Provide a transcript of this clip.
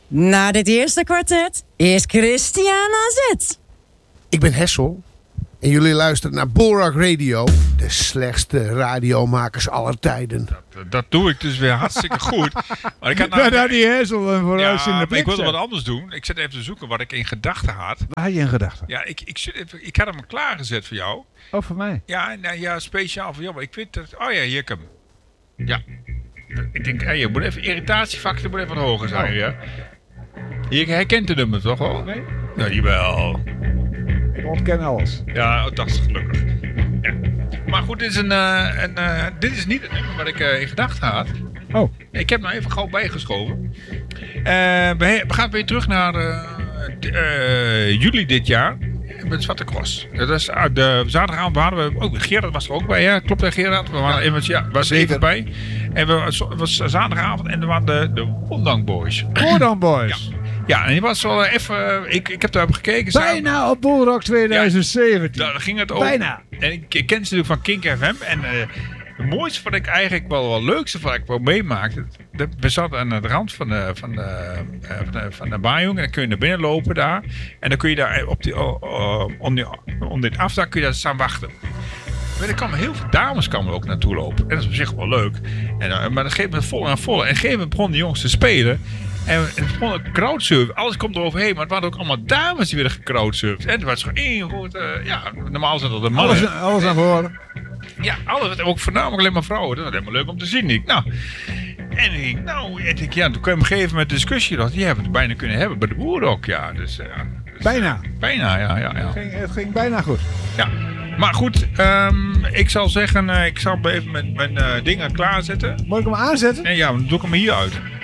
Na dit eerste kwartet is Christian aan zet. Ik ben Hessel en jullie luisteren naar Bulldog Radio, de slechtste radiomakers aller tijden. Dat doe ik dus weer hartstikke goed. Maar ik had Daar die Hessel en vooruit in de maar blik. ik wilde wat anders doen. Ik zit even te zoeken wat ik in gedachten had. Waar had je in gedachten? Ja, ik had hem klaargezet voor jou. Oh, voor mij? Ja, nou, ja, speciaal voor jou. Maar ik weet dat... Oh ja, hier heb ik hem. Ja. Ik denk, je moet even irritatiefactor moet even wat hoger zijn. Oh. Ja. Je herkent de nummer toch wel? Nee. Nou, jawel. Ik ontken alles. Ja, dat is gelukkig. Ja. Maar goed, dit is, dit is niet het nummer wat ik in gedachten had. Oh. Ik heb hem even gauw bijgeschoven. We gaan weer terug naar juli dit jaar. Met Zwarte Cross. Dat is de zaterdagavond hadden we... Oh, Gerard was er ook bij, hè? Klopt hè, Gerard? We waren was er even bij. En het was zaterdagavond en er waren de Wondang Boys. Wondang Boys. Ja, en die was wel even... Ik heb daar gekeken. Bijna op Bulldog 2017. Daar ging het over. Bijna. En ik ken ze natuurlijk van Kink FM. En het mooiste wat ik eigenlijk wel leukste wat ik wel meemaakte. We zaten aan de rand van de Baaijongen. En dan kun je naar binnen lopen daar. En dan kun je daar om dit afdak kun je daar staan wachten. Maar er kwamen heel veel dames ook naartoe lopen. En dat is op zich wel leuk. Maar dat geeft me vol en vol. En op een gegeven moment begonnen de jongens te spelen. En het begon een crowdsurfen. Alles komt eroverheen. Maar het waren ook allemaal dames die werden gecrowdsurfd. En het was gewoon één grote... normaal zijn dat de mannen. Alles naar voren. Ja, alles. Ook voornamelijk alleen maar vrouwen. Dat was helemaal leuk om te zien. Toen kwam op een gegeven moment discussie. Die hebben we het bijna kunnen hebben bij de boeren ook. Ja, dus, Bijna. Bijna, ja. Het ging bijna goed. Ja. Maar goed, ik zal zeggen, ik zal even mijn dingen klaarzetten. Moet ik hem aanzetten? En ja, dan doe ik hem hier uit.